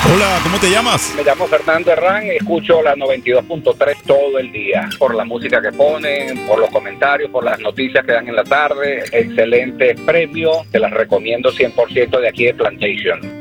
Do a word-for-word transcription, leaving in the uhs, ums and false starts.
Hola, ¿cómo te llamas? Me llamo Fernando Herrán y escucho la noventa y dos punto tres todo el día. Por la música que ponen, por los comentarios, por las noticias que dan en la tarde. Excelente premio, te las recomiendo cien por ciento de aquí de Plantation.